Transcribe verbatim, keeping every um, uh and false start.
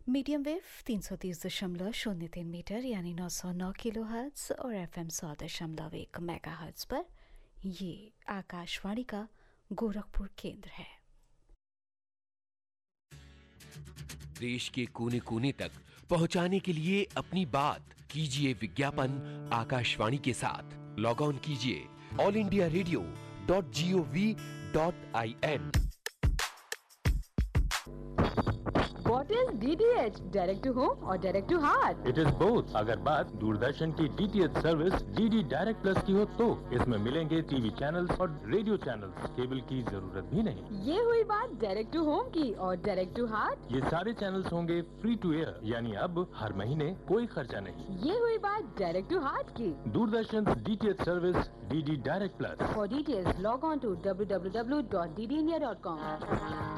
Medium wave तीन सौ तीस दशमलव शून्य तीन मीटर यानी नौ सौ नौ किलो हर्ट्ज और एफ एम सौ दशमलव एक मेगा हर्ट्ज पर ये आकाशवाणी का गोरखपुर केंद्र है। देश के कोने कोने तक पहुंचाने के लिए अपनी बात कीजिए विज्ञापन आकाशवाणी के साथ। लॉग ऑन कीजिए all India radio dot G O V dot I N. What is D T H? Direct to home or direct to heart? It is both। अगर बात दूरदर्शन की D T H service D D direct plus की हो तो इसमें मिलेंगे TV channels और radio channels. Cable की जरूरत भी नहीं। ये हुई बात डायरेक्ट टू होम की। और डायरेक्ट टू हार्ट? ये सारे चैनल्स होंगे फ्री टू एयर, यानी अब हर महीने कोई खर्चा नहीं। ये हुई बात डायरेक्ट टू हार्ट की। Doordarshan D T H service D D direct plus. For details log on to w w w dot d d india dot com।